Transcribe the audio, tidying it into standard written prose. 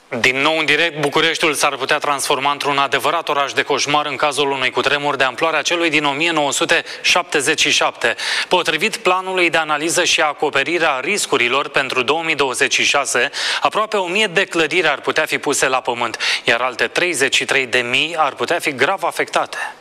Din nou în direct, Bucureștiul s-ar putea transforma într-un adevărat oraș de coșmar în cazul unui cutremur de amploarea celui din 1977. Potrivit planului de analiză și acoperire a riscurilor pentru 2026, aproape 1000 de clădiri ar putea fi puse la pământ, iar alte 33.000 ar putea fi grav afectate.